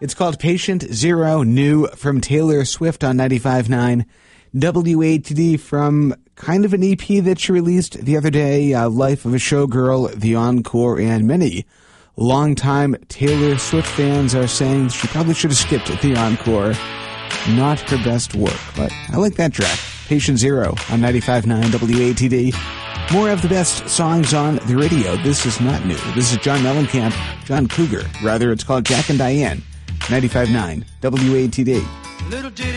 It's called Patient Zero, new from Taylor Swift on 95.9 WATD, from kind of an EP that she released the other day, Life of a Showgirl, The Encore, and many longtime Taylor Swift fans are saying she probably should have skipped The Encore. Not her best work, but I like that track. Patient Zero on 95.9 WATD. More of the best songs on the radio. This is not new. This is John Mellencamp, John Cougar. Rather, it's called Jack and Diane, 95.9 WATD.